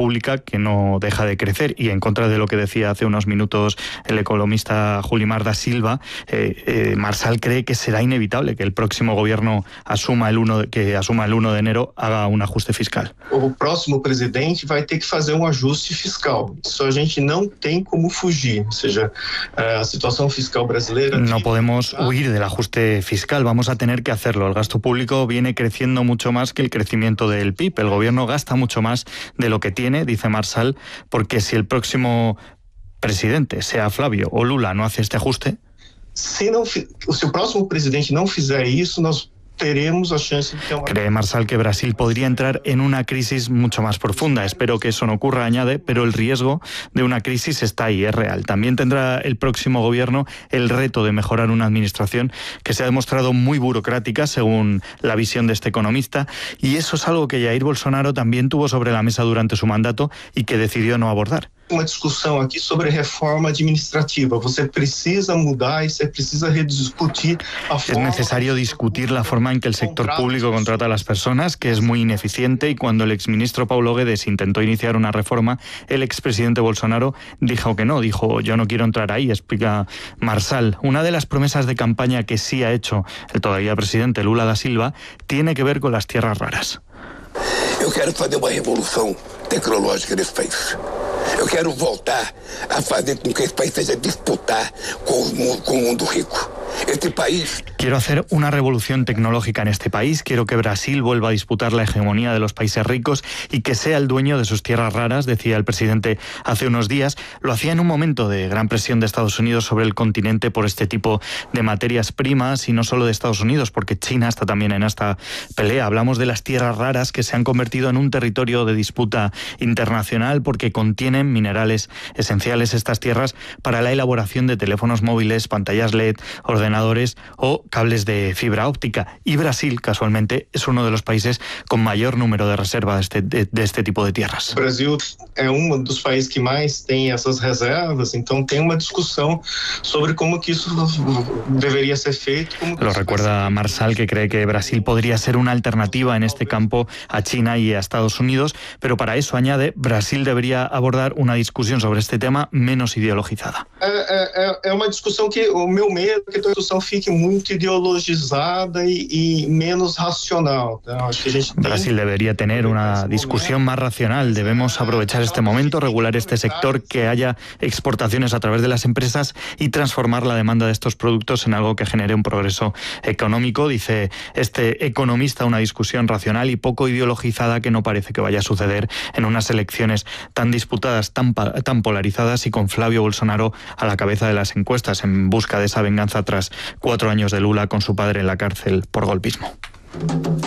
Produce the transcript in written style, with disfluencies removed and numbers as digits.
pública que no deja de crecer. Y en contra de lo que decía hace unos minutos el economista Julimar da Silva, Marçal cree que será inevitable que el próximo gobierno asuma el 1 de enero haga un ajuste fiscal. O próximo presidente vai ter que fazer ajuste fiscal. Isso a gente não tem como fugir. Ou seja, a situación fiscal brasileira... No podemos huir del ajuste fiscal, vamos a tener que hacerlo. El gasto público viene creciendo mucho más que el crecimiento del PIB. El gobierno gasta mucho más de lo que tiene, dice Marçal, porque si el próximo presidente, sea Flavio o Lula, no hace este ajuste... Si el próximo presidente no fizer isso, nós teremos a chance de ter Cree Marçal que Brasil podría entrar en una crisis mucho más profunda. Espero que eso no ocurra, añade, pero el riesgo de una crisis está ahí, es real. También tendrá el próximo gobierno el reto de mejorar una administración que se ha demostrado muy burocrática, según la visión de este economista, y eso es algo que Jair Bolsonaro también tuvo sobre la mesa durante su mandato y que decidió no abordar. Uma discussão aqui sobre reforma administrativa. Você precisa mudar y se precisa rediscutir a forma... Es necesario discutir la forma en que el sector público contrata a las personas, que es muy ineficiente, y cuando el exministro Paulo Guedes intentó iniciar una reforma, el expresidente Bolsonaro dijo que no, dijo yo no quiero entrar ahí, explica Marçal. Una de las promesas de campaña que sí ha hecho el todavía presidente Lula da Silva tiene que ver con las tierras raras. Eu quero fazer uma revolução tecnológica nesse país. Eu quero voltar a fazer com que esse país seja disputar com o mundo rico. Este país... Quiero hacer una revolución tecnológica en este país, quiero que Brasil vuelva a disputar la hegemonía de los países ricos y que sea el dueño de sus tierras raras, decía el presidente hace unos días. Lo hacía en un momento de gran presión de Estados Unidos sobre el continente por este tipo de materias primas, y no solo de Estados Unidos, porque China está también en esta pelea. Hablamos de las tierras raras que se han convertido en un territorio de disputa internacional porque contienen minerales esenciales, estas tierras, para la elaboración de teléfonos móviles, pantallas LED, ordenadores o cables de fibra óptica. Y Brasil, casualmente, es uno de los países con mayor número de reservas de este tipo de tierras. Brasil é dos países que mais tem essas reservas, então tem uma discussão sobre como que isso deveria ser feito. Lo recuerda Marçal, que cree que Brasil podría ser una alternativa en este campo a China y a Estados Unidos, pero para eso, añade, Brasil debería abordar una discusión sobre este tema menos ideologizada. É uma discussão que o meu medo é que a discussão fique muito ideologizada y menos racional. Brasil debería tener una discusión más racional. Debemos aprovechar este momento, regular este sector, que haya exportaciones a través de las empresas y transformar la demanda de estos productos en algo que genere un progreso económico. Dice este economista, una discusión racional y poco ideologizada que no parece que vaya a suceder en unas elecciones tan disputadas, tan polarizadas, y con Flavio Bolsonaro a la cabeza de las encuestas en busca de esa venganza tras 4 años de Lula con su padre en la cárcel por golpismo.